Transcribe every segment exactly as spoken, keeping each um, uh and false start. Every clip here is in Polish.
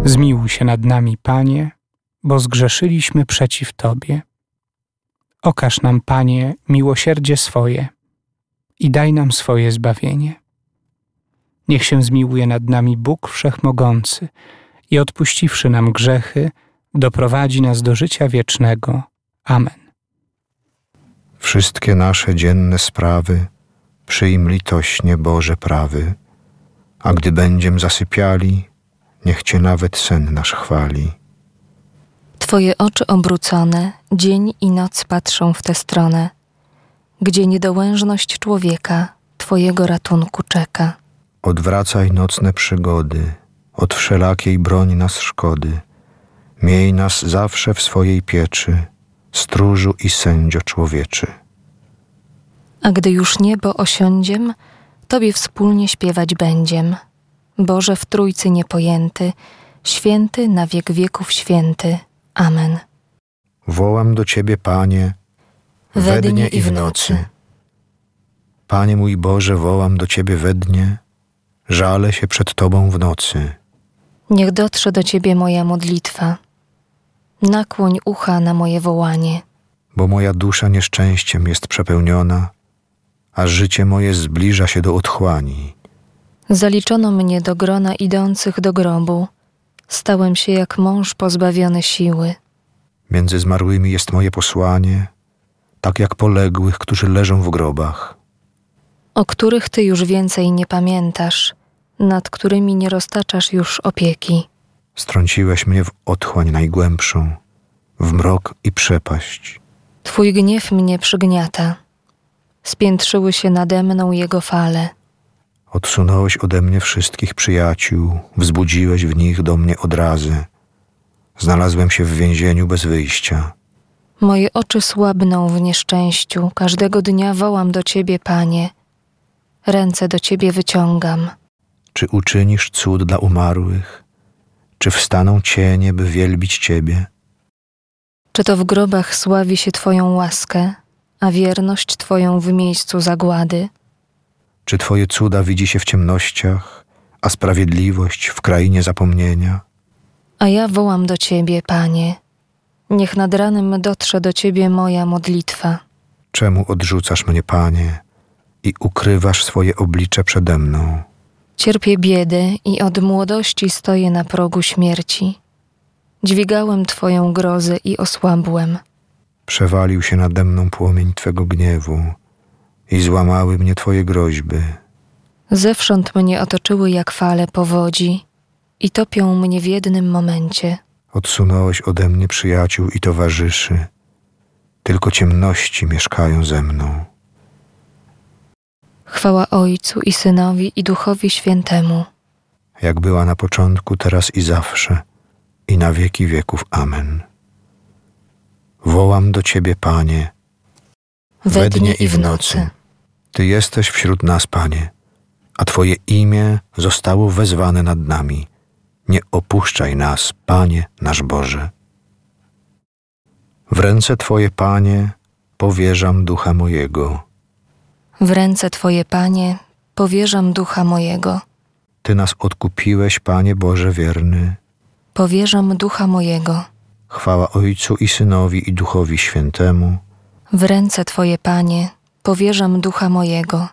Zmiłuj się nad nami, Panie, bo zgrzeszyliśmy przeciw Tobie. Okaż nam, Panie, miłosierdzie swoje i daj nam swoje zbawienie. Niech się zmiłuje nad nami Bóg Wszechmogący i odpuściwszy nam grzechy, doprowadzi nas do życia wiecznego. Amen. Wszystkie nasze dzienne sprawy przyjm litośnie, Boże prawy, a gdy będziem zasypiali, niech Cię nawet sen nasz chwali. Twoje oczy obrócone, dzień i noc patrzą w tę stronę, gdzie niedołężność człowieka Twojego ratunku czeka. Odwracaj nocne przygody, od wszelakiej broń nas szkody. Miej nas zawsze w swojej pieczy, stróżu i sędzio człowieczy. A gdy już niebo osiądziem, Tobie wspólnie śpiewać będziem. Boże w Trójcy niepojęty, święty na wiek wieków święty. Amen. Wołam do Ciebie, Panie, we dnie i w nocy. Panie mój Boże, wołam do Ciebie we dnie, żalę się przed Tobą w nocy. Niech dotrze do Ciebie moja modlitwa. Nakłoń ucha na moje wołanie. Bo moja dusza nieszczęściem jest przepełniona, a życie moje zbliża się do otchłani. Zaliczono mnie do grona idących do grobu. Stałem się jak mąż pozbawiony siły. Między zmarłymi jest moje posłanie, tak jak poległych, którzy leżą w grobach. O których Ty już więcej nie pamiętasz, nad którymi nie roztaczasz już opieki. Strąciłeś mnie w otchłań najgłębszą, w mrok i przepaść. Twój gniew mnie przygniata. Spiętrzyły się nade mną jego fale. Odsunąłeś ode mnie wszystkich przyjaciół, wzbudziłeś w nich do mnie odrazy. Znalazłem się w więzieniu bez wyjścia. Moje oczy słabną w nieszczęściu, każdego dnia wołam do Ciebie, Panie. Ręce do Ciebie wyciągam. Czy uczynisz cud dla umarłych? Czy wstaną cienie, by wielbić Ciebie? Czy to w grobach sławi się Twoją łaskę, a wierność Twoją w miejscu zagłady? Czy Twoje cuda widzi się w ciemnościach, a sprawiedliwość w krainie zapomnienia? A ja wołam do Ciebie, Panie. Niech nad ranem dotrze do Ciebie moja modlitwa. Czemu odrzucasz mnie, Panie, i ukrywasz swoje oblicze przede mną? Cierpię biedę i od młodości stoję na progu śmierci. Dźwigałem Twoją grozę i osłabłem. Przewalił się nade mną płomień Twego gniewu i złamały mnie Twoje groźby. Zewsząd mnie otoczyły jak fale powodzi i topią mnie w jednym momencie. Odsunąłeś ode mnie przyjaciół i towarzyszy. Tylko ciemności mieszkają ze mną. Chwała Ojcu i Synowi i Duchowi Świętemu. Jak była na początku, teraz i zawsze, i na wieki wieków. Amen. Wołam do Ciebie, Panie, we dnie i w nocy. Ty jesteś wśród nas, Panie, a Twoje imię zostało wezwane nad nami. Nie opuszczaj nas, Panie nasz Boże. W ręce Twoje, Panie, powierzam ducha mojego. W ręce Twoje, Panie, powierzam ducha mojego. Ty nas odkupiłeś, Panie Boże wierny. Powierzam ducha mojego. Chwała Ojcu i Synowi i Duchowi Świętemu. W ręce Twoje, Panie, powierzam ducha mojego.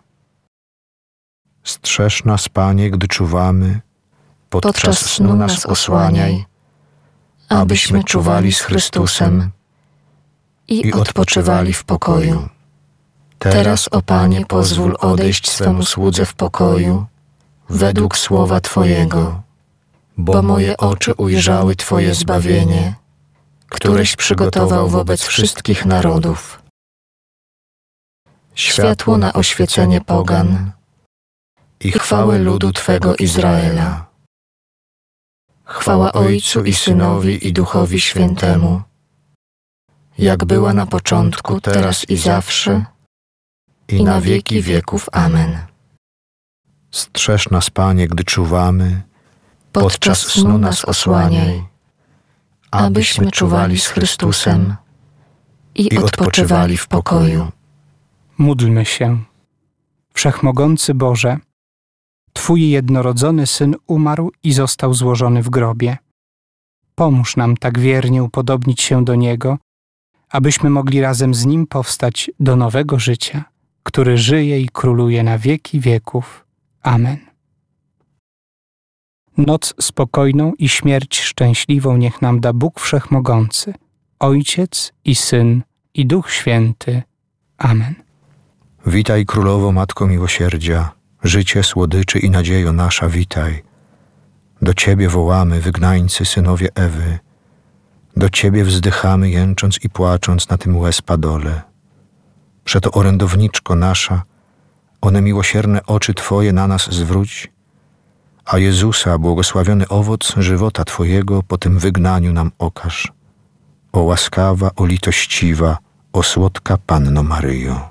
Strzeż nas, Panie, gdy czuwamy, podczas, podczas snu nas osłaniaj, abyśmy czuwali z Chrystusem i, i odpoczywali w pokoju. Teraz, o Panie, pozwól odejść swemu słudze w pokoju, według słowa Twojego, bo moje oczy ujrzały Twoje zbawienie, któreś przygotował wobec wszystkich narodów. Światło na oświecenie pogan i chwałę ludu Twego Izraela. Chwała Ojcu i Synowi i Duchowi Świętemu, jak była na początku, teraz i zawsze, i na wieki wieków. Amen. Strzeż nas, Panie, gdy czuwamy, podczas snu nas osłaniaj, abyśmy czuwali z Chrystusem i odpoczywali w pokoju. Módlmy się. Wszechmogący Boże, Twój jednorodzony Syn umarł i został złożony w grobie. pomóż nam tak wiernie upodobnić się do Niego, abyśmy mogli razem z Nim powstać do nowego życia, który żyje i króluje na wieki wieków. Amen. Noc spokojną i śmierć szczęśliwą niech nam da Bóg Wszechmogący, Ojciec i Syn i Duch Święty. Amen. Witaj, Królowo, Matko Miłosierdzia, życie, słodyczy i nadziejo nasza, witaj. Do Ciebie wołamy, wygnańcy, synowie Ewy. Do Ciebie wzdychamy, jęcząc i płacząc na tym łez padole. Przeto, orędowniczko nasza, one miłosierne oczy Twoje na nas zwróć, a Jezusa, błogosławiony owoc żywota Twojego, po tym wygnaniu nam okaż. O łaskawa, o litościwa, o słodka Panno Maryjo.